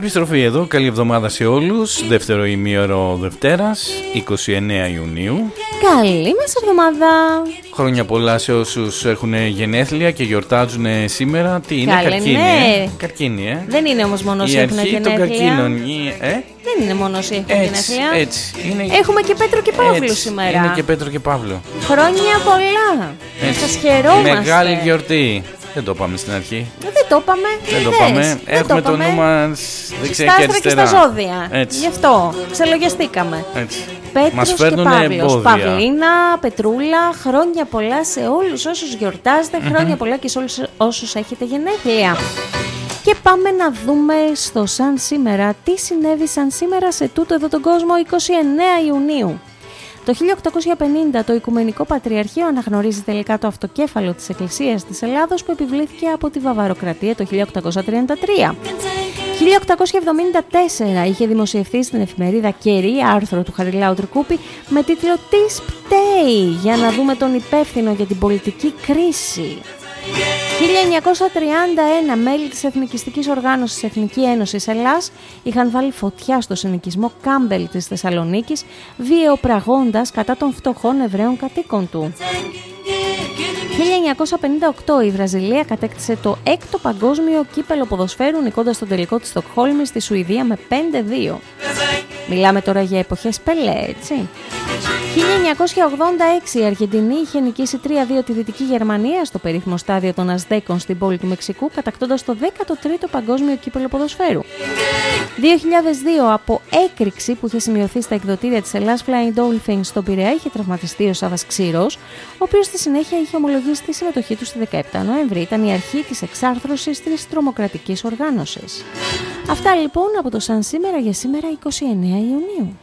Επιστροφή εδώ, καλή εβδομάδα σε όλους. Δεύτερο ημίωρο Δευτέρας, 29 Ιουνίου. Καλή μας εβδομάδα. Χρόνια πολλά σε όσους έχουν γενέθλια και γιορτάζουν σήμερα. Τι είναι, Καλέ, καρκίνη, ναι. Καρκίνη, Δεν είναι όμως μόνο όσοι έχουν γενέθλια. των καρκίνων, Δεν είναι μόνο όσοι έχουν γενέθλια. Έτσι. Έχουμε και Πέτρο και Παύλο σήμερα. Είναι και Πέτρο και Παύλο. Χρόνια πολλά. Να σας χαιρόμαστε. Μεγάλη γιορτή. Δεν το είπαμε στην αρχή. Δεν το είπαμε. Έχουμε το νου μας δεξιά στα και άστρα αριστερά. και στα ζώδια. Έτσι. Γι' αυτό ξελογιαστήκαμε. Έτσι. Πέτρος Μας και φέρνουνε Παύλος. εμπόδια. Παυλίνα, Πετρούλα, χρόνια πολλά σε όλους όσους γιορτάζετε. Χρόνια πολλά και σε όλους όσους έχετε γενέθλια. Και πάμε να δούμε στο σαν σήμερα τι συνέβη σαν σήμερα σε τούτο εδώ τον κόσμο 29 Ιουνίου. Το 1850 το Οικουμενικό Πατριαρχείο αναγνωρίζει τελικά το αυτοκέφαλο της Εκκλησίας της Ελλάδος που επιβλήθηκε από τη Βαβαροκρατία το 1833. 1874 είχε δημοσιευθεί στην εφημερίδα Κερί άρθρο του Χαριλάου Τρικούπη με τίτλο «Τι πταίει» για να δούμε τον υπεύθυνο για την πολιτική κρίση. 1931 μέλη της Εθνικιστικής Οργάνωσης Εθνική Ένωση Ελλάς είχαν βάλει φωτιά στο συνοικισμό Κάμπελ της Θεσσαλονίκης, βιαιοπραγώντας κατά των φτωχών Εβραίων κατοίκων του. 1958 η Βραζιλία κατέκτησε το 6ο παγκόσμιο κύπελο ποδοσφαίρου νικώντας τον τελικό της Στοκχόλμης στη Σουηδία με 5-2. Μιλάμε τώρα για εποχές Πελέ, έτσι. 1986 η Αργεντινή είχε νικήσει 3-2 τη Δυτική Γερμανία στο περίφημο στάδιο των Αζδέκων στην πόλη του Μεξικού, κατακτώντας το 13ο παγκόσμιο κύπελο ποδοσφαίρου. 2002 από έκρηξη που είχε σημειωθεί στα εκδοτήρια της Ελλάς Flying Dolphins στον Πειραιά είχε τραυματιστεί ο Σάββας Ξύρος, ο οποίος στη συνέχεια είχε ομολογήσει τη συμμετοχή του στη 17 Νοέμβρη. Ήταν η αρχή της εξάρθρωσης της τρομοκρατικής οργάνωσης. Αυτά λοιπόν από το σαν σήμερα για σήμερα 29 Ιουνίου.